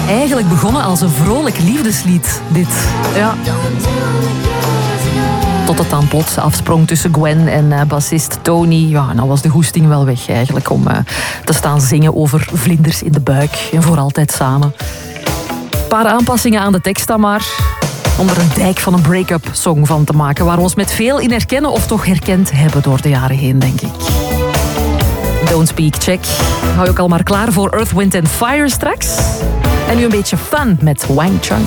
Eigenlijk begonnen als een vrolijk liefdeslied, dit. Ja. Tot het dan plots afsprong tussen Gwen en bassist Tony. Ja, nou was de goesting wel weg eigenlijk om te staan zingen over vlinders in de buik. En voor altijd samen. Een paar aanpassingen aan de tekst dan maar. Om er een dijk van een break-up song van te maken. Waar we ons met veel in herkennen of toch herkend hebben door de jaren heen, denk ik. Don't Speak, check. Hou je ook al maar klaar voor Earth, Wind & Fire straks. En nu een beetje fun met Wang Chung.